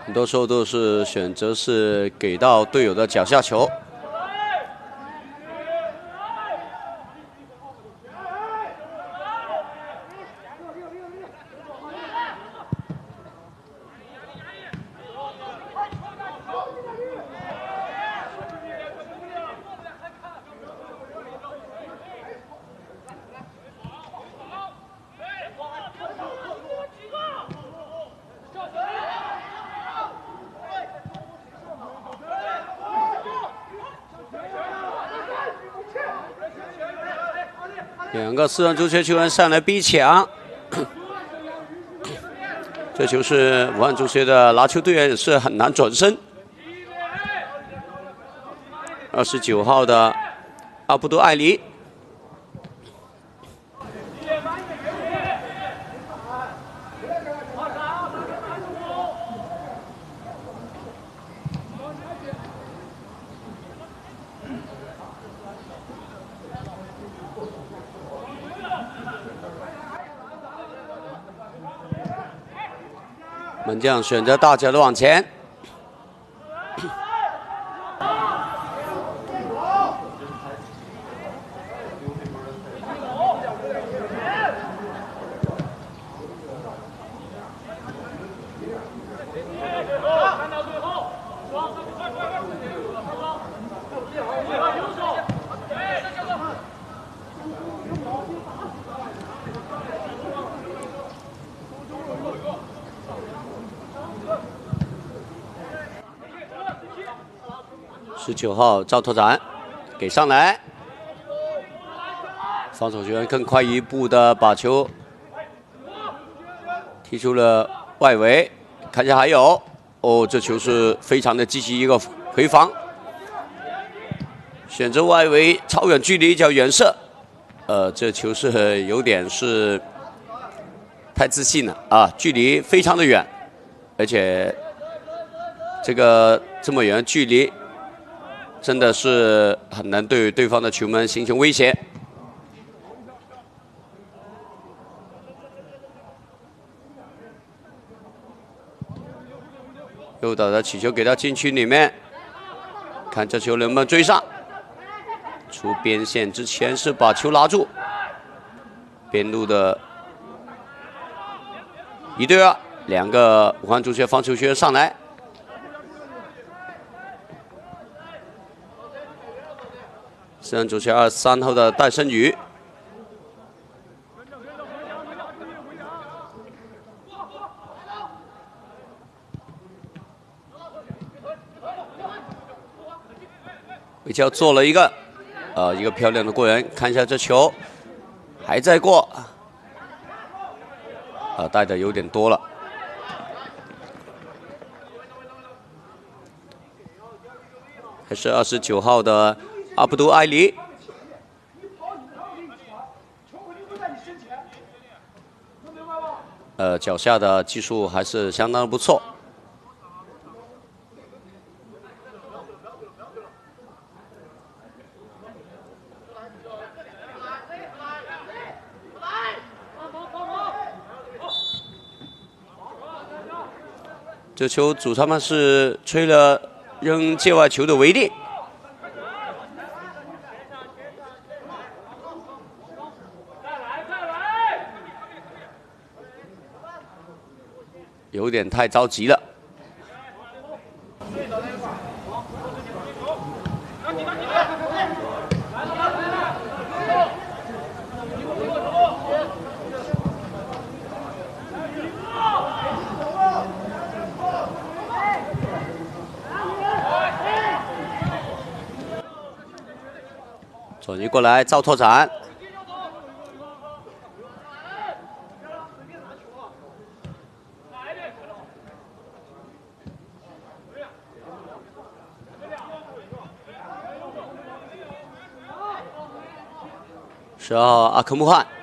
很多时候都是选择是给到队友的脚下球。 两个四川足协球员上来逼抢，这球是武汉足协的拿球队员也是很难转身。29号的阿布杜艾里，门将选择大脚的往前。 19号赵拓展给上来，防守球员更快一步的把球踢出了外围，看一下还有哦，这球是非常的积极一个回防，选择外围超远距离叫远射，这球是有点是太自信了啊，距离非常的远，而且这个这么远距离。 真的是很难对对方的球门形成威胁。诱导的起球给到禁区里面，看这球能不能追上。出边线之前是把球拿住，边路的1对2，两个武汉足协防守球员上来。 四川足协23号的戴胜宇，回球做了一个漂亮的过人，看一下这球还在过，带的有点多了。还是29号的。 阿布杜艾里，脚下的技术还是相当的不错。这球主裁判是吹了扔界外球的违例。 有点太着急了。转移过来，赵拓展。 12号阿克穆汗，